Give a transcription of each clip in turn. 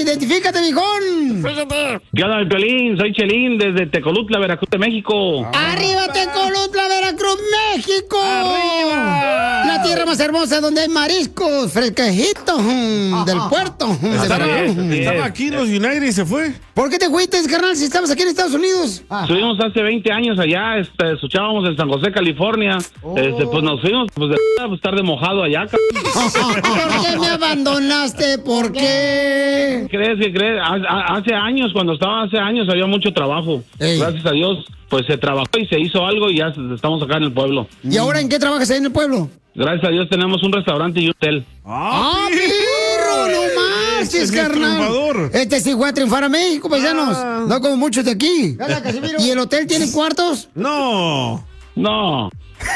identifícate, viejón. ¿Qué onda, mi Piolín? Soy Chelín desde Tecolutla, Veracruz, de México. ¡Arriba, Tecolutla, Veracruz, México! ¡Arriba! La tierra más hermosa donde hay mariscos fresquejitos del puerto de Veracruz. Estaba aquí en los United y se fue. ¿Por qué te fuiste, carnal, si estabas aquí en Estados Unidos? Estuvimos hace 20 años allá, escuchábamos en San José, California. Pues nos fuimos, pues estar de mojado allá. ¿Por qué me abandonaste? ¿Por qué? ¿Qué crees? Hace años, cuando estaba hace años, había mucho trabajo. Ey. Gracias a Dios, pues se trabajó y se hizo algo y ya estamos acá en el pueblo. ¿Y ahora en qué trabajas ahí en el pueblo? Gracias a Dios tenemos un restaurante y un hotel. ¡Ah, perro! ¡No marches, carnal! Este sí fue a triunfar a México, paisanos. No como muchos de aquí. ¿Y el hotel tiene cuartos? No. No.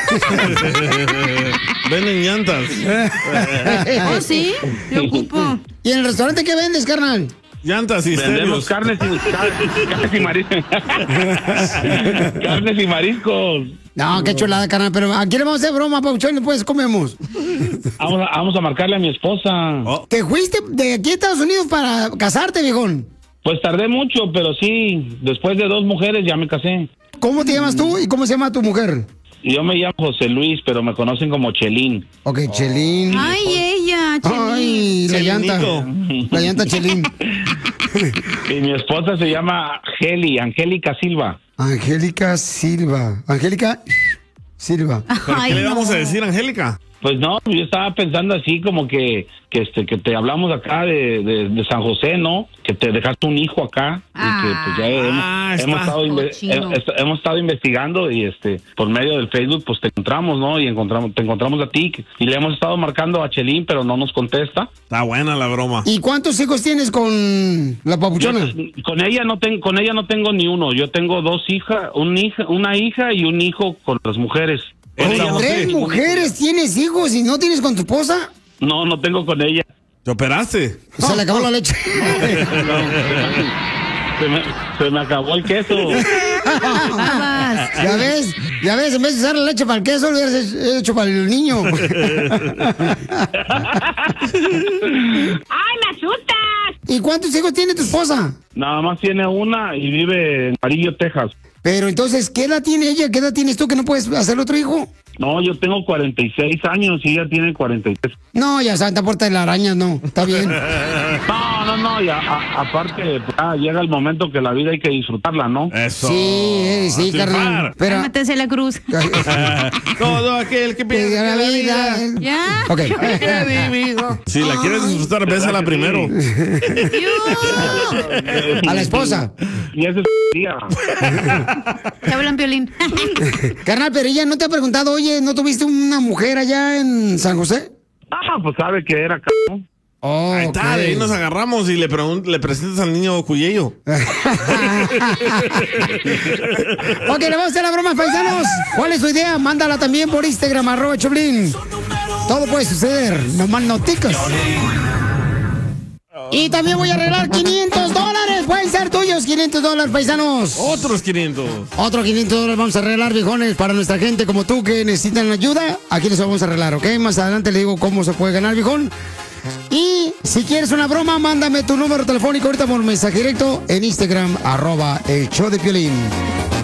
Venden llantas. ¿Oh, sí? Lo ocupo. ¿Y en el restaurante qué vendes, carnal? Llantas y Vendemos estéreos. carnes y mariscos. Carnes y mariscos. No, qué chulada, carnal. Pero aquí le vamos a hacer broma, Pauchón, y después comemos. Vamos a marcarle a mi esposa. ¿Te fuiste de aquí a Estados Unidos para casarte, viejón? Pues tardé mucho, pero sí, después de 2 mujeres ya me casé. ¿Cómo te llamas tú y cómo se llama tu mujer? Y yo me llamo José Luis, pero me conocen como Chelín. Ok, Chelín. Ay, ella, Chelín. Ay, la llanta. Chelinito. La llanta Chelín. Y mi esposa se llama Angélica Silva. Angélica Silva. Angélica Silva. ¿Pero Ay, qué le vamos no. a decir, Angélica? Pues no, yo estaba pensando así como que te hablamos acá de San José, ¿no? Que te dejaste un hijo acá y que pues ya hemos estado investigando y por medio del Facebook pues te encontramos, ¿no? Y te encontramos a ti y le hemos estado marcando a Chelín, pero no nos contesta. Está buena la broma. ¿Y cuántos hijos tienes con la papuchona? Con ella no tengo ni uno. Yo tengo 2 hijas, una hija y un hijo con las mujeres. ¿Con Ella no 3 tiene. mujeres tienes hijos y no tienes con tu esposa? No tengo con ella. ¿Te operaste? Se le acabó la leche. Se me acabó el queso. Ya ves, en vez de usar la leche para el queso, lo hubieras hecho para el niño. ¡Ay, me asustas! ¿Y cuántos hijos tiene tu esposa? Nada más tiene una y vive en Amarillo, Texas. Pero entonces, ¿qué edad tiene ella? ¿Qué edad tienes tú que no puedes hacer otro hijo? No, yo tengo 46 años y ella tiene 43. No, ya Santa Puerta de la Araña, no. Está bien. No, y aparte, pues, llega el momento que la vida hay que disfrutarla, ¿no? Eso. Sí, carnal. Pero Cálmate, la cruz. Todo aquel que pierde la vida. Ya. Ok. Si la quieres disfrutar, bésala primero. A la esposa. Y ese es día. Te hablan Piolín. Carnal, pero ella no te ha preguntado, oye, ¿no tuviste una mujer allá en San José? Pues sabe que era ¿no? Oh, Ahí está, de ahí nos agarramos y le presentas al niño Cuyello. Ok, le vamos a hacer la broma, paisanos. ¿Cuál es su idea? Mándala también por Instagram, @Choplin. Todo puede suceder, no más noticas. Y también voy a arreglar $500. Pueden ser tuyos, $500, paisanos. Otros 500. Otros $500 vamos a arreglar, viejones, para nuestra gente como tú que necesitan ayuda. Aquí les vamos a arreglar, ¿ok? Más adelante le digo cómo se puede ganar, viejón. Y si quieres una broma, mándame tu número telefónico ahorita por mensaje directo en Instagram, @el show de Piolín.